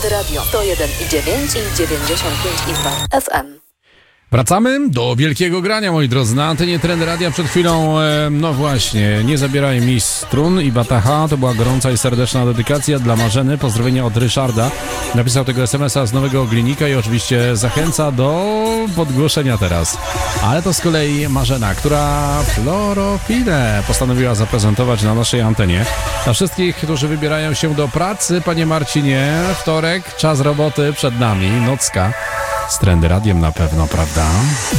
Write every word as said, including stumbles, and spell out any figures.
Trendy Radio sto jeden i dziewięć i dziewięćdziesiąt pięć i dwa F M. Wracamy do wielkiego grania, moi drodzy. Na antenie Trendy Radia przed chwilą, e, no właśnie, Nie zabieraj mi strun i bataha. To była gorąca i serdeczna dedykacja dla Marzeny. Pozdrowienia od Ryszarda. Napisał tego es em es a z Nowego Glinika i oczywiście zachęca do podgłoszenia teraz. Ale to z kolei Marzena, która Florofilę postanowiła zaprezentować na naszej antenie. Dla wszystkich, którzy wybierają się do pracy, panie Marcinie, wtorek, czas roboty przed nami, nocka. Z Trendy Radiem na pewno, prawda?